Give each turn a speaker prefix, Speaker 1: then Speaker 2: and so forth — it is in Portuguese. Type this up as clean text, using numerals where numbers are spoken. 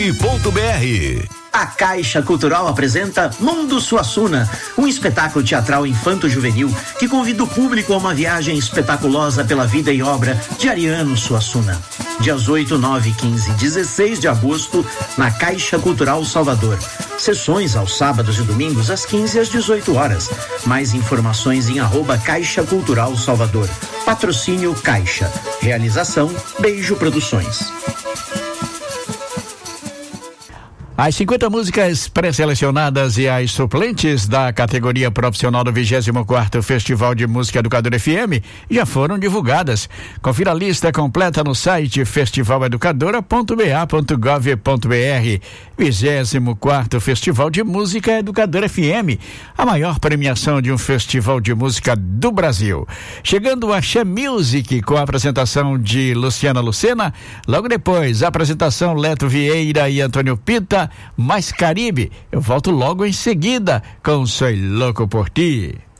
Speaker 1: A Caixa Cultural apresenta Mundo Suassuna, um espetáculo teatral infanto-juvenil que convida o público a uma viagem espetaculosa pela vida e obra de Ariano Suassuna. Dias 8, 9, 15 e 16 de agosto, na Caixa Cultural Salvador. Sessões aos sábados e domingos às 15 às 18 horas. Mais informações em @Caixa Cultural Salvador. Patrocínio Caixa. Realização Beijo Produções.
Speaker 2: As 50 músicas pré-selecionadas e as suplentes da categoria profissional do 24º Festival de Música Educadora FM já foram divulgadas. Confira a lista completa no site festivaleducadora.ba.gov.br. 24º Festival de Música Educadora FM, a maior premiação de um festival de música do Brasil. Chegando a Axé Music com a apresentação de Luciana Lucena, logo depois a apresentação Leto Vieira e Antônio Pita, Mais Caribe. Eu volto logo em seguida com Soy Louco por Ti.